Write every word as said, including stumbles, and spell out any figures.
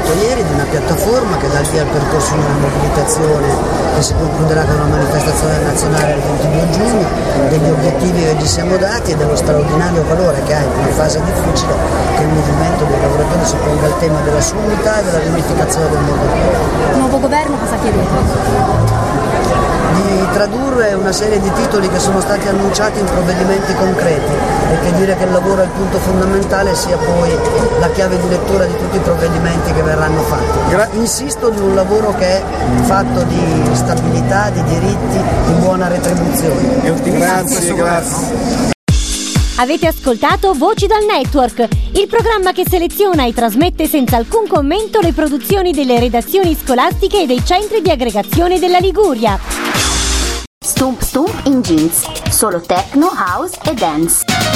parlato ieri di una piattaforma che dà il via al percorso di una mobilitazione che si concluderà con una manifestazione nazionale il ventidue giugno, degli obiettivi che ci siamo dati e dello straordinario valore che ha in una fase difficile che il movimento dei lavoratori si ponga il tema della sua unità e della riunificazione del mondo del lavoro. Nuovo governo, cosa chiedete? Di tradurre una serie di titoli che sono stati annunciati in provvedimenti concreti e che dire che il lavoro è il punto fondamentale sia poi la chiave di lettura di tutti i provvedimenti che verranno fatti. Gra- Insisto di un lavoro che è fatto di stabilità, di diritti, di buona retribuzione. Grazie, grazie. Avete ascoltato Voci dal Network, il programma che seleziona e trasmette senza alcun commento le produzioni delle redazioni scolastiche e dei centri di aggregazione della Liguria. Stump Stump in Jeans, solo techno, house e dance.